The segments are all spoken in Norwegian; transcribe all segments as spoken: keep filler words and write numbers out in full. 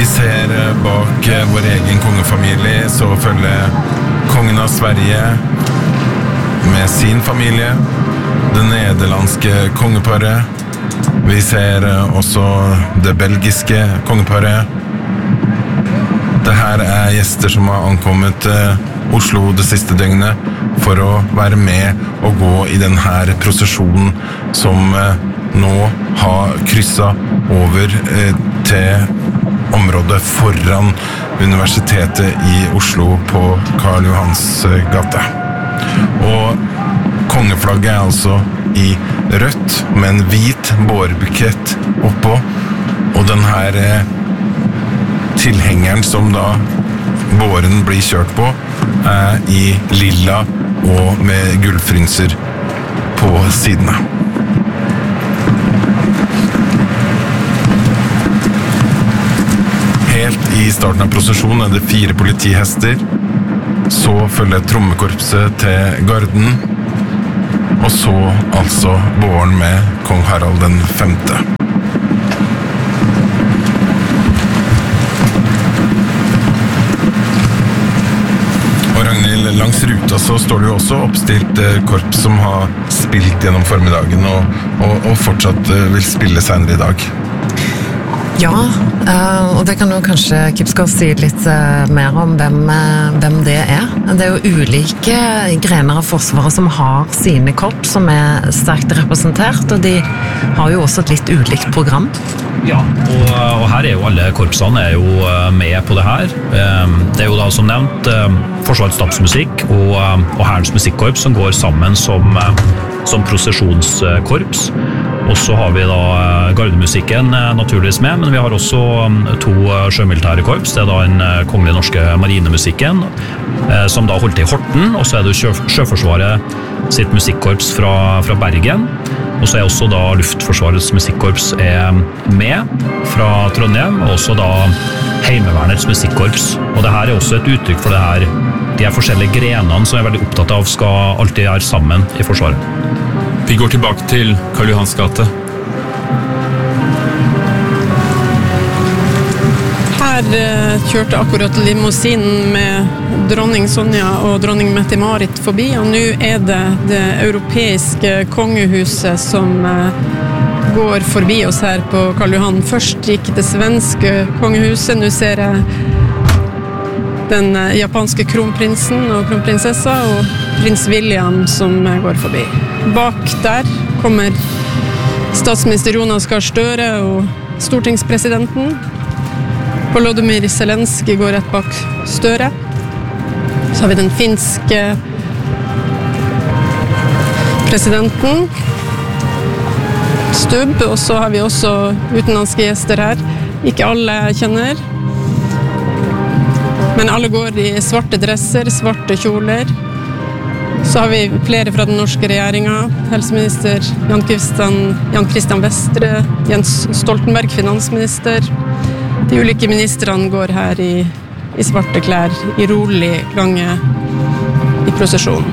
ser bak vår egen kongefamilie, så følger kongen av Sverige med sin familie, det nederlandske kongeparet. Vi ser også det belgiske kongeparet. Det her er gjester som har ankommet Oslo det siste døgnet for å være med og gå i denne prosesjonen som nå har krysset over til området foran universitetet i Oslo på Karl Johans gate. Og kongeflagget er altså i rødt med en hvit bårbukett oppå, og den her tilhengeren som da båren blir kjørt på er i lilla og med gullfrynser på sidene. Helt i starten av prosesjonen er det fire politihester, så følger trommekorpset til garden, og så altså båren med kong Harald den femte. Og Ragnhild, langs ruta så står det jo også oppstilt korps som har spilt gjennom formiddagen og, og, og fortsatt vil spille senere i dag. Ja, og det kan jo kanskje Kipskov si litt mer om hvem, hvem det er. Det er jo ulike grener av forsvaret som har sine korps som er sterkt representert, og de har jo også et litt ulikt program. Ja, og, og her er jo alle korpsene er jo med på det her. Det er jo da som nevnt Forsvarets stabsmusikk og, og Hærens musikkorps som går sammen som, som prosesjonskorps. Og så har vi da gardemusikken naturligvis med, men vi har også to sjømilitære korps. Det er da den kongelige norske marinemusikken, som da holdt til i Horten, og så er det sjø, Sjøforsvaret sitt musikkorps fra, fra Bergen. Og så er også da Luftforsvarets musikkorps er med fra Trondheim, og også da Heimevernets musikkorps. Og det her er også et uttrykk for det her, de her forskjellige grenene som jeg er veldig opptatt av skal alltid være sammen i Forsvaret. Vi går tilbake til Karl Johans gate. Her uh, kjørte akkurat limousinen med dronning Sonja og dronning Mette-Marit forbi, og nå er det det europeiske kongehuset som uh, går forbi oss her på Karl Johan. Først gikk det svenske kongehuset, nå ser jeg den uh, japanske kronprinsen og kronprinsessa og prins William som uh, går forbi. Bak der kommer statsminister Jonas Gahr Støre og stortingspresidenten. Volodymyr Zelenskyj går rett bak Støre. Så har vi den finske presidenten, Stubb, og så har vi også utenlandske gjester her. Ikke alle jeg kjenner, men alle går i svarte dresser, svarte kjoler. Så har vi flere fra den norske regjeringen, helseminister Jan Christian, Jan Christian Vestre, Jens Stoltenberg, finansminister. De ulike ministrene går her i, i svarte klær, i rolig gange i prosesjonen.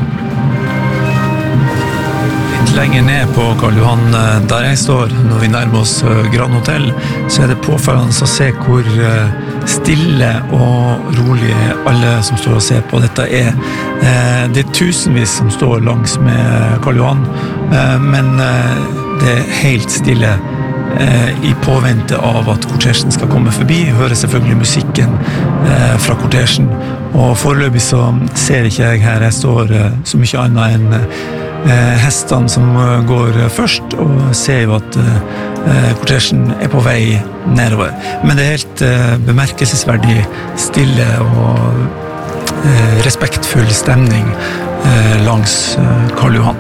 Litt lenger ned på Karl Johan, der jeg står, når vi nærmer oss Grand Hotel, så er det påfølgende å se hvor stille og rolig alle som står og ser på dette er. Det er tusenvis som står langs med Karl Johan, men det er helt stille i påvente av at kortesjen skal komme forbi. Jeg hører selvfølgelig musikken fra kortesjen, og foreløpig så ser ikke jeg her jeg står så mye annet enn hestene som går først, og ser jo at kortesjen er på vei nedover. Men det er helt bemerkelsesverdig stille og respektfull stemning langs Karl Johan.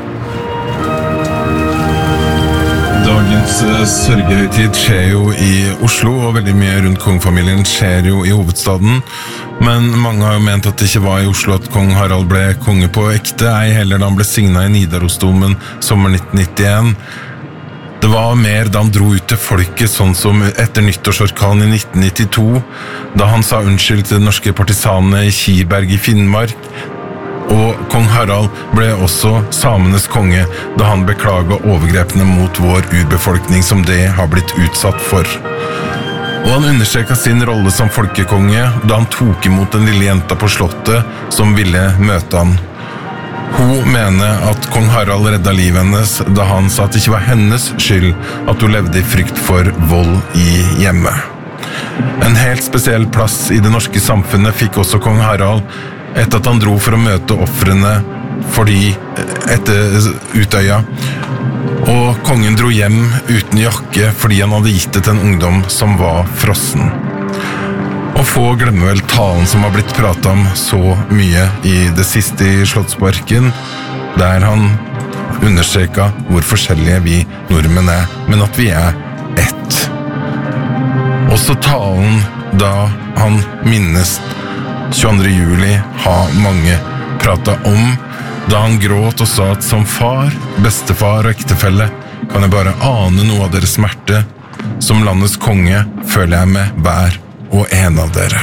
Dagens sørgehøytid skjer jo i Oslo, og veldig mye rundt kongefamilien skjer jo i hovedstaden. Men mange har jo ment at det ikke var i Oslo at kong Harald ble konge på ekte, ei heller da han ble signet i Nidarosdomen sommer nitten nittien. Det var mer da han dro ut til folket, sånn som etter nyttårsorkan i nitten nittito, da han sa unnskyld til de norske partisanene i Kiberg i Finnmark. Og kong Harald ble også samenes konge da han beklaget overgrepene mot vår urbefolkning som det har blitt utsatt for. Og han understreket sin rolle som folkekonge da han tok imot den lille jenta på slottet som ville møte han. Hun mener at kong Harald redda livet hennes da han sa at det ikke var hennes skyld at hun levde i frykt for vold i hjemmet. En helt spesiell plass i det norske samfunnet fikk også kong Harald etter at han dro for å møte ofrene fordi etter Utøya. Og kongen dro hjem uten jakke fordi han hadde gitt det til en ungdom som var frossen. Og få glemmer vel talen som har blitt pratet om så mye i det siste i Slottsparken, der han understreket hvor forskjellige vi nordmenn er, men at vi er ett. Også talen da han minnes tjueandre juli har mange pratet om, da han gråt og sa at som far, bestefar og ektefelle kan jeg bare ane noe av deres smerte. Som landets konge føler jeg med hver og en av dere.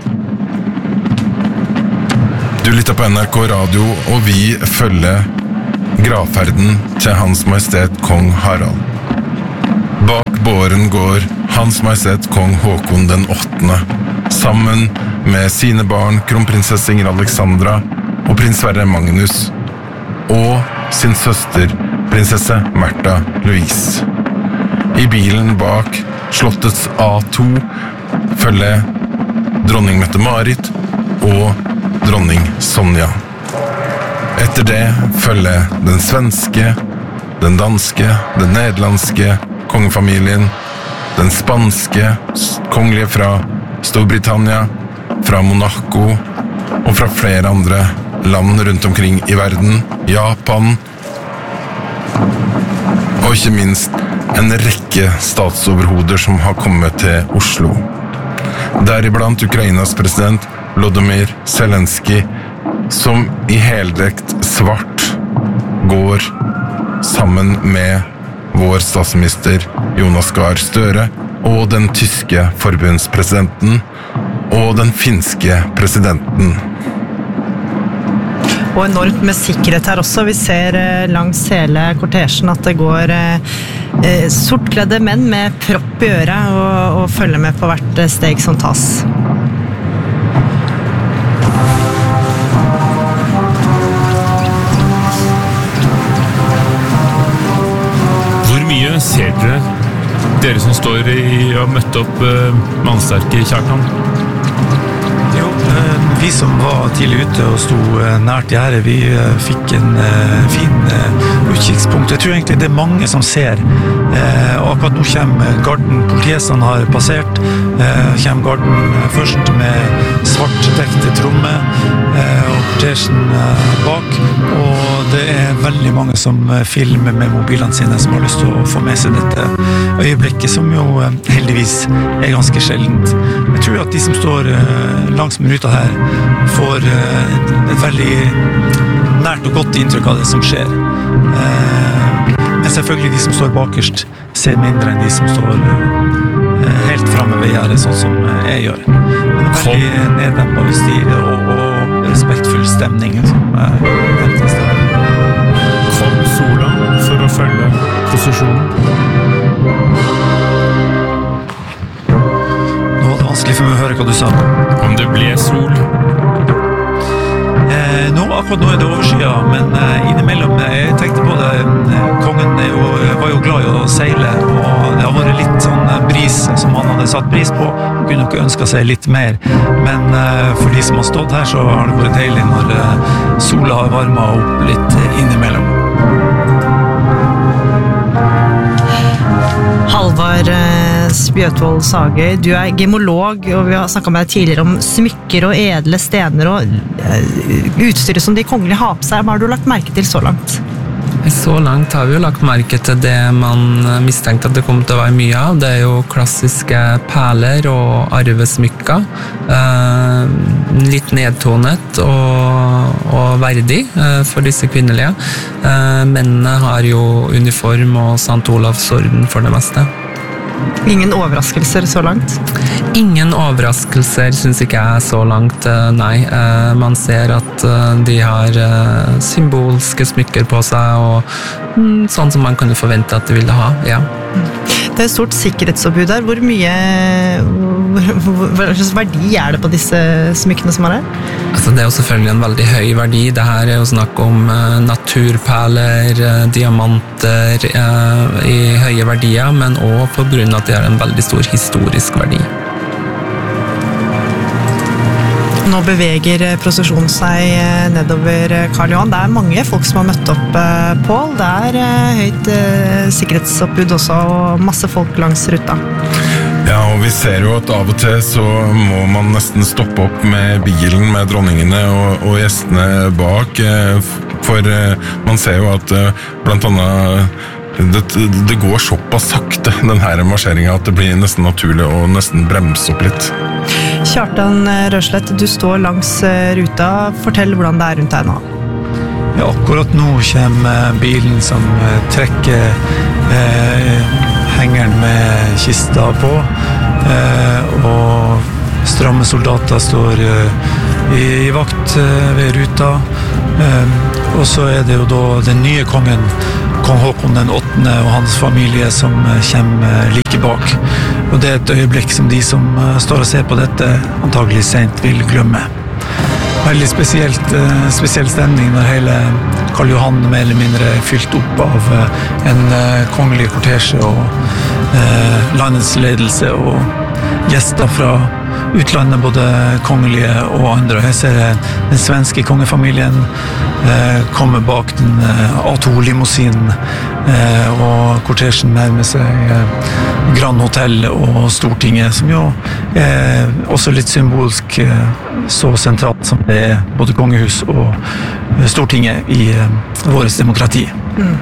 Du lytter på N R K Radio, og vi følger gravferden til Hans Majestet Kong Harald. Bak båren går Hans Majestet Kong Håkon den åttende, sammen med sine barn, kronprinsesse Ingrid Alexandra og prins Sverre Magnus, og sin søster, prinsesse Märtha Louise. I bilen bak slottets A to følger dronning Mette-Marit og dronning Sonja. Etter det følger den svenske, den danske, den nederlandske kongefamilien, den spanske, kongelige fra Storbritannia, fra Monaco og fra flere andre land rundt omkring i verden, Japan, og ikke minst en rekke statsoverhoder som har kommet til Oslo. Deriblant Ukrainas president Volodymyr Zelensky, som i heldekt svart går sammen med vår statsminister Jonas Gahr Støre og den tyske forbundspresidenten og den finske presidenten. Og enormt med sikkerhet her også. Vi ser langs hele kortesjen at det går eh, sortkledde menn med propp i øret og, og følger med på hvert steg som tas. Hvor mye ser dere, dere som står i og møtte opp uh, mannsterke Kjartan? Jo, vi som var tidlig ute og sto nært gjerdet, vi fikk en fin utkikkspunkt. Jeg tror egentlig det er mange som ser. Akkurat nå kommer garden, politihestene har passert, kommer garden først med svartdekte tromme og kortesjen bak, og det er veldig mange som filmer med mobilene sine som har lyst til å få med seg dette øyeblikket, som jo heldigvis er ganske sjeldent. Jeg tror at de som står langs med ruta her får et, et veldig nært og godt inntrykk av det som skjer. Men selvfølgelig de som står bakerst ser mindre enn de som står helt fremme ved gjerdet, sånn som jeg gjør. Men veldig neddempet stil og, og respektfull stemning som er helt til stedet. Kom sola for å følge posisjonen? Nå var det vanskelig for meg å høre hva du sa. Om det ble sol? Eh, nå, akkurat nå er det overskyet, men eh, innimellom, jeg tenkte på det, eh, kongen er jo, var jo glad i å seile, og det har vært litt sånn bris som han hadde satt pris på, han kunne nok ønske seg litt mer, men eh, for de som har stått her, så har det vært deilig når eh, sola har varmet opp litt innimellom. Halvard Spjøtvold Sagøy, du er gemolog, og vi har snakket med deg tidligere om smykker og edle stener og utstyret som de kongelige har på seg. Hva har du lagt merke til så langt? Så langt har vi jo lagt merke til det man mistenkte at det kom til å være mye av. Det er jo klassiske perler og arvesmykker. Eh, litt nedtonet og, og verdig eh, for disse kvinnelige. Eh, mennene har jo uniform og Sankt Olavs orden for det meste. Ingen overraskelser så langt? Ingen overraskelser synes ikke jeg så langt, nei. Man ser at de har symbolske smykker på seg, og sånn som man kunne forvente at de ville ha, ja. Det er et stort sikkerhetsoppbud der. Hvor mye hvor, Hva slags verdi er det på disse smykkene som er her? Altså, det er jo selvfølgelig en veldig høy verdi. Det her er jo snakk om uh, naturperler, uh, diamanter uh, i høye verdier, men også på grunn av at det har en veldig stor historisk verdi. Nå beveger prosesjonen seg nedover Karl Johan. Det er mange folk som har møtt opp, Pål. Det er høyt sikkerhetsoppbud også, og masse folk langs ruta. Ja, og vi ser jo at av og til så må man nesten stoppe opp med bilen med dronningene og, og gjestene bak, for man ser jo at blant annet det, det går såpass sakte, den her marsjeringen, at det blir nesten naturlig å nesten bremse opp litt. Kjartan Røslett, du står langs ruta. Fortell hvordan det er rundt deg nå. Ja, akkurat nå kommer bilen som trekker eh, hengeren med kista på, eh, og stramme soldater står eh, i, i vakt eh, ved ruta. Eh, og så er det jo da den nye kongen, kong Håkon den åttende og hans familie som kommer like bak. Og det er et øyeblikk som de som står og ser på dette antagelig sent vil glemme. Veldig spesielt, spesiell stemning når hele Karl Johan mer eller mindre er fylt opp av en kongelig kortesje og eh, landets ledelse og gjester fra utlandet, både kongelige og andre. Jeg ser den svenske kongefamilien eh, komme bak den eh, A to limousinen, eh, og kortesjen nærmer seg eh, Grand Hotel og Stortinget, som jo er også litt symbolsk eh, så sentralt som det er både kongehus og eh, Stortinget i eh, vårt demokrati. Mm.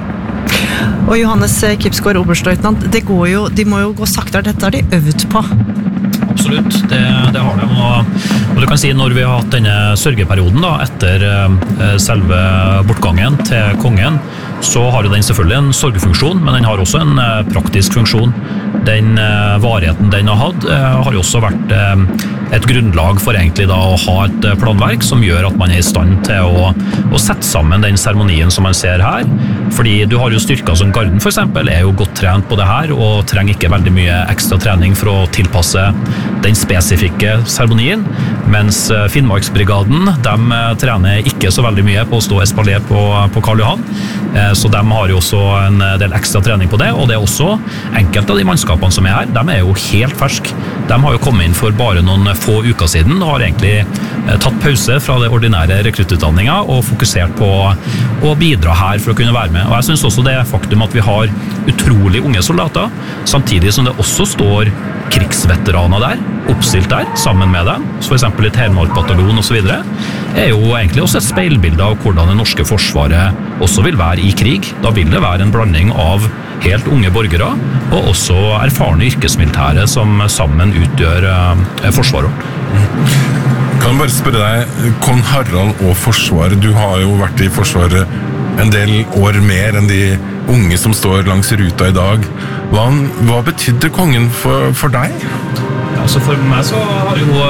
Og Johannes Kipsgaard, oberstløytnant, det går jo, de må jo gå saktere, dette har de øvd på. Absolutt, det, det har de. Og, og du kan si når vi har hatt denne sørgeperioden da, etter eh, selve bortgangen til kongen, så har jo den selvfølgelig en sorgefunksjon, men den har også en eh, praktisk funksjon. Den eh, varigheten den har hatt, eh, har jo også vært eh, et grunnlag for egentlig da å ha et planverk som gjør at man er i stand til å, å sette sammen den seremonien som man ser her. Fordi du har jo styrker som Garden for eksempel, er jo godt trent på det her, og trenger ikke veldig mye ekstra trening for å tilpasse den spesifikke seremonien, mens Finnmarksbrigaden, de trener ikke så veldig mye på å stå espalier på, på Karl Johan, så de har jo også en del ekstra trening på det, og det er også enkelte av de mannskapene som er her, de er jo helt ferske. De har jo kommet inn for bare noen få uker siden, og har egentlig tatt pause fra det ordinære rekruttutdanningen og fokusert på å bidra her for å kunne være med. Og jeg synes også det faktum at vi har utrolig unge soldater, samtidig som det også står krigsveteraner der, oppstilt der, sammen med dem, for eksempel i Telemark-bataljon og så videre, er jo egentlig også et speilbilde av hvordan det norske forsvaret også vil være i krig. Da vil det være en blanding av helt unge borgere, og også erfarne yrkesmilitære som sammen utgjør eh, forsvaret. Kan jeg bare spørre deg, kong Harald og Forsvaret, du har jo vært i Forsvaret en del år mer enn de unge som står langs ruta i dag. Hva, hva betydde kongen for, for deg? Ja, altså for meg så har jo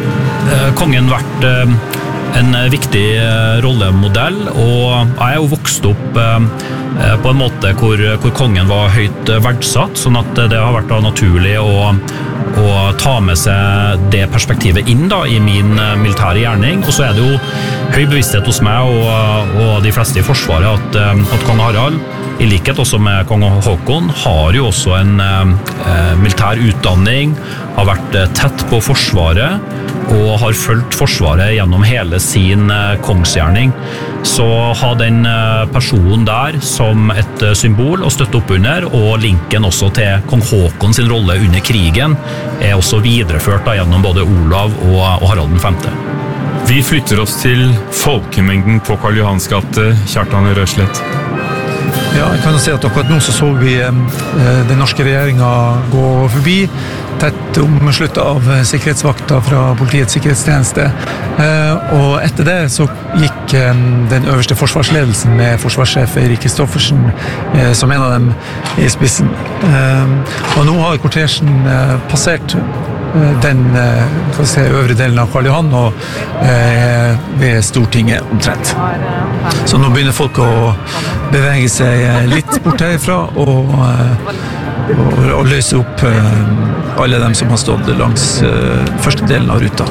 eh, kongen vært eh, en viktig eh, rollemodell, og jeg er jo vokst opp eh, på en måte hvor, hvor kongen var høyt verdsatt, sånn at det har vært da naturlig å, å ta med seg det perspektivet inn da, i min militære gjerning. Og så er det jo høy bevissthet hos meg og, og de fleste i Forsvaret at, at kong Harald, i likhet også med kong Håkon, har jo også en eh, militær utdanning, har vært tett på Forsvaret, og har fulgt Forsvaret gjennom hele sin eh, kongsgjerning. Så ha den eh, personen der som et eh, symbol å støtte opp under, og linken også til kong Håkon sin rolle under krigen, er også videreført da, gjennom både Olav og, og Harald den femte. Vi flytter oss til folkemengden på Karl Johans gate, Kjartan Røslett. Ja, jeg kan jo si at akkurat nå så så vi eh, den norske regjeringen gå forbi, tett omsluttet av sikkerhetsvakter fra politiets sikkerhetstjeneste. Eh, og etter det så gikk eh, den øverste forsvarsledelsen med forsvarssjef Eirik Kristoffersen eh, som en av dem i spissen. Eh, og nå har kortesjen eh, passert den for å se, øvre delen av Karl Johan og eh, ved Stortinget omtrent. Så nå begynner folk å bevege seg litt bort herifra og, og, og løse opp eh, alle dem som har stått langs eh, første delen av ruta.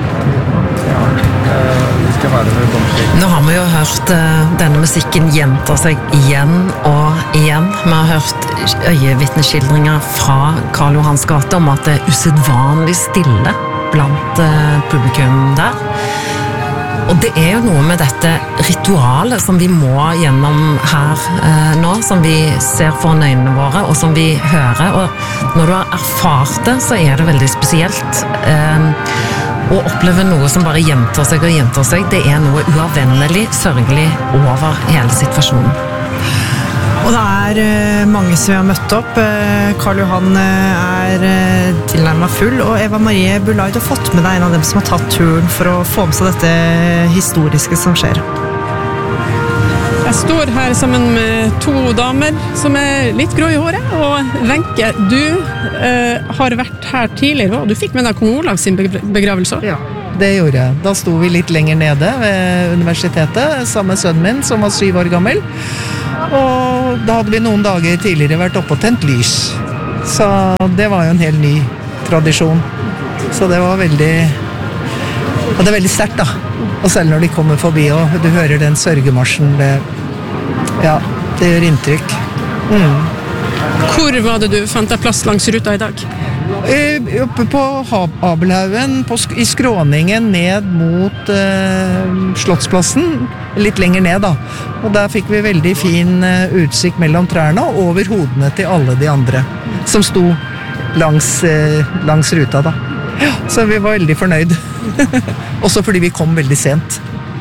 Nå har vi jo hørt uh, denne musikken gjenta seg igjen og igjen. Vi har hørt øyevitneskildringer fra Karl Johans gate om at det er usedvanlig stille blant uh, publikum der. Og det er jo noe med dette ritualet som vi må gjennom her uh, nå, som vi ser foran øynene våre, og som vi hører. Og når du har erfart det, så er det veldig spesielt. Uh, Å oppleve noe som bare gjentar seg og gjentar seg, det er noe uavvennelig, sørgelig over hele situasjonen. Og det er uh, mange som har møtt opp. Uh, Karl Johan uh, er uh, tilnærmet full, og Eva Marie Bulaid har fått med deg en av dem som har tatt turen for å få med seg dette historiske som skjer. Jeg står her sammen med to damer som er litt grå i håret, og Wenche, du eh, har vært her tidligere, og du fikk med deg kong Olav sin begravelse. Ja, det gjorde jeg. Da sto vi litt lenger nede ved universitetet, sammen med sønnen min, som var syv år gammel, og da hadde vi noen dager tidligere vært oppe og tent lys. Så det var jo en helt ny tradisjon. Så det var veldig, og det er veldig sterkt da. Og selv når de kommer forbi og du hører den sørgemarsjen, det, ja, det gjør inntrykk. Mm. Hvor var det du fant deg plass langs ruta i dag? Eh, oppe på Abelhaugen, på, i skråningen ned mot eh, Slottsplassen, litt lenger ned da. Og der fikk vi veldig fin eh, utsikt mellom trærne og over hodene til alle de andre som sto langs, eh, langs ruta da. Ja, så vi var veldig fornøyd. Også fordi vi kom veldig sent.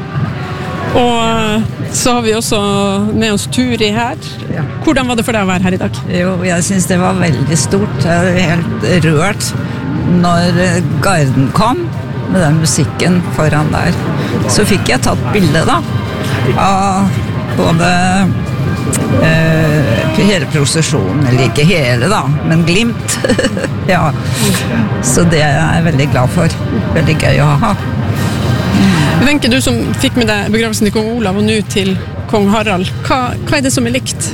Og så har vi også med oss Turi her. Hvordan var det for deg å være her i dag? Jo, jeg synes det var veldig stort. Jeg var helt rørt når garden kom med den musikken foran der. Så fikk jeg tatt bilde da av både eh, hele prosesjonen, eller ikke hele da, men glimt. Ja, så det er jeg veldig glad for. Veldig gøy å ha. Wenche, du som fikk med deg begravelsen til kong Olav og nå til kong Harald, hva, hva er det som er likt?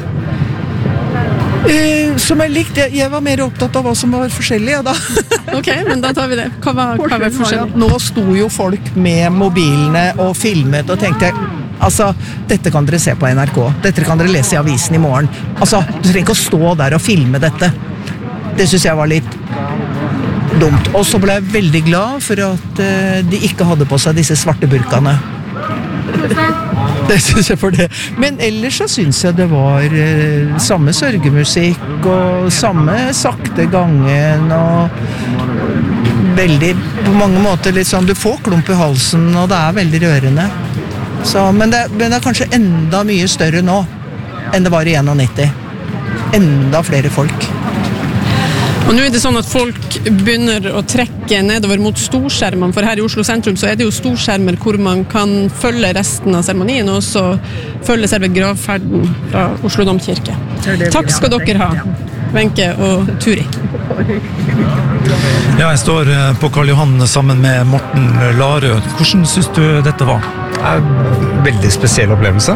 Eh, som er likt, jeg, jeg var mer opptatt av hva som var forskjellig, ja, da. Ok, men da tar vi det. Hva var, hva var forskjellig? Nå sto jo folk med mobilene og filmet og tenkte, altså, dette kan dere se på N R K, dette kan dere lese i avisen i morgen. Altså, du trenger ikke å stå der og filme dette. Det synes jeg var litt dumt. Og så ble jeg veldig glad for at uh, de ikke hadde på seg disse svarte burkene. Det synes jeg for det. Men ellers så synes jeg det var uh, samme sørgemusikk og samme sakte gangen og veldig, på mange måter litt sånn, du får klump i halsen og det er veldig rørende. Så, men, det, men det er kanskje enda mye større nå enn det var i nittién. Enda flere folk. Og nå er det sånn at folk begynner å trekke nedover mot storskjermene, for her i Oslo sentrum så er det jo storskjermer hvor man kan følge resten av seremonien, og også følge selve gravferden fra Oslo Domkirke. Takk skal dere ha, Wenche og Turi. Ja, jeg står på Karl Johan sammen med Morten Larø. Hvordan synes du dette var? Det er en veldig spesiell opplevelse.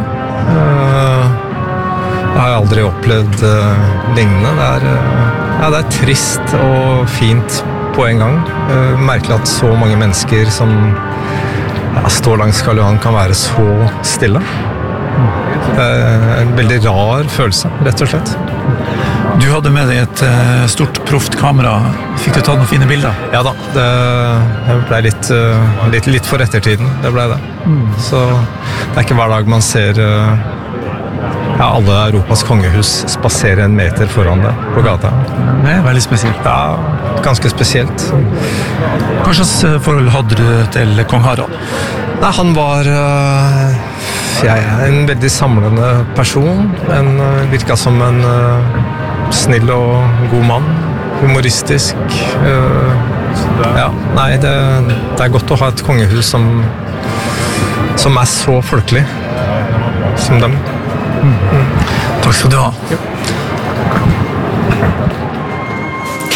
Jeg har aldri opplevd lignende. Det er, ja, det er trist og fint på en gang. Merkelig at så mange mennesker som ja, står langs Karl Johan kan være så stille. Det er en veldig rar følelse, rett og slett. Du hadde med deg et uh, stort proft kamera. Fikk du tatt noen fine bilder? Ja da, det ble litt, uh, litt, litt for ettertiden, det ble det. Mm. Så det er ikke hver dag man ser uh, ja, alle Europas kongehus spasere en meter foran det på gata. Det er veldig spesielt. Ja, ganske spesielt. Hva slags forhold hadde du til kong Harald? Nei, han var uh, jeg, en veldig samlende person. En, uh, virket som en uh, snill og god mann. Humoristisk. Uh, ja, nei, det, det er godt å ha et kongehus som, som er så folkelig som dem. Mm. Mm. Takk skal du ha. Jo.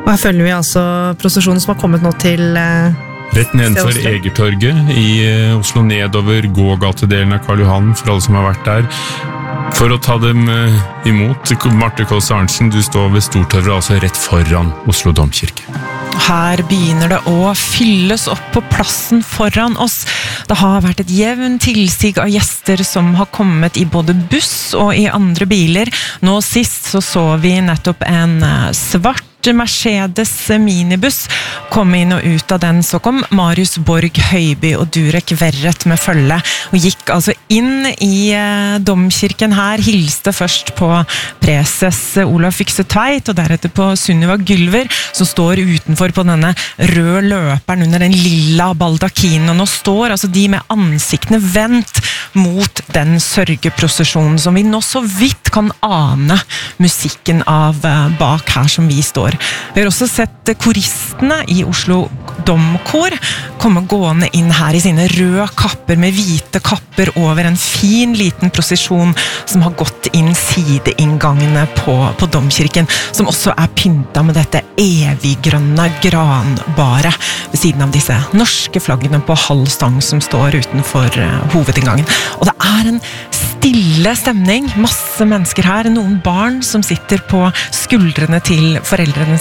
Og her følger vi altså prosesjonen som har kommet nå til eh, Rett nedenfor Egertorget i eh, Oslo, nedover gågatedelen av Karl Johan, for alle som har vært der. For å ta dem eh, imot, Marte Kåss Arntzen, du står ved Stortorvet, altså rett foran Oslo Domkirke. Her begynner det å fylles opp på plassen foran oss. Det har vært et jevn tilsig av gjester som har kommet i både buss og i andre biler. Nå sist så så vi nettopp en svart Mercedes minibuss kom inn og ut av den, så kom Marius Borg Høiby og Durek Verret med følge, og gikk altså inn i eh, domkirken her, hilste først på preses Olav Fykse Tveit, og deretter på Sunniva Gylver, som står utenfor på denne røde løperen under den lilla baldakinen, og nå står altså de med ansiktene vendt mot den sørgeprosesjonen som vi nå så vidt kan ane musikken av eh, bak her som vi står. Vi har også sett koristene i Oslo Domkor komme gående inn her i sine røde kapper med hvite kapper over en fin liten prosesjon som har gått inn sideinngangene på, på domkirken, som også er pyntet med dette eviggrønne granbaret ved siden av disse norske flaggene på halv stang som står utenfor uh, hovedinngangen. Og det er en stille stemning, masse mennesker her, noen barn som sitter på skuldrene til foreldrene